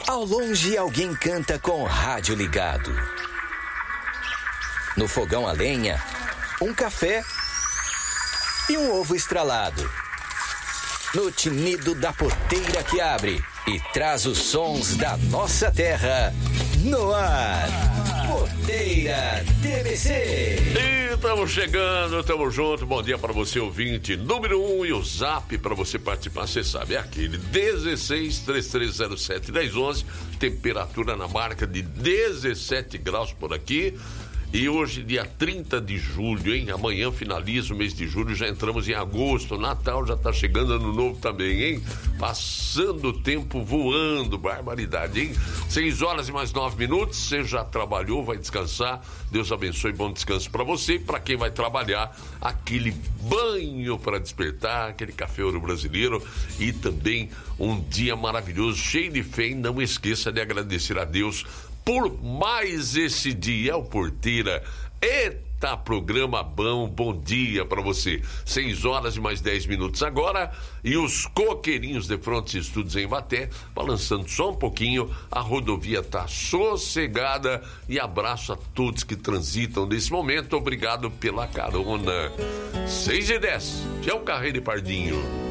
Ao longe, alguém canta com o rádio ligado. No fogão a lenha, um café e um ovo estralado. No tinido da porteira que abre e traz os sons da nossa terra. No ar, Porteira TBC. E estamos chegando, estamos juntos. Bom dia para você, ouvinte número 1, e o zap para você participar, você sabe, é aquele 16-3307-1011, temperatura na marca de 17 graus por aqui. E hoje, dia 30 de julho, hein? Amanhã finaliza o mês de julho, já entramos em agosto, Natal já tá chegando, ano novo também, hein? Passando o tempo voando, barbaridade, hein? 6 horas e mais 9 minutos, você já trabalhou, vai descansar, Deus abençoe, bom descanso para você, e para quem vai trabalhar, aquele banho para despertar, aquele café ouro brasileiro e também um dia maravilhoso, cheio de fé, e não esqueça de agradecer a Deus por mais esse dia. O Porteira, eita, programa bom dia para você. 6 horas e mais 10 minutos agora, e os coqueirinhos de Frontes Estudos em Ibaté, balançando só um pouquinho, a rodovia tá sossegada, e abraço a todos que transitam nesse momento, obrigado pela carona. 6 e 10, que é o Carreiro e Pardinho.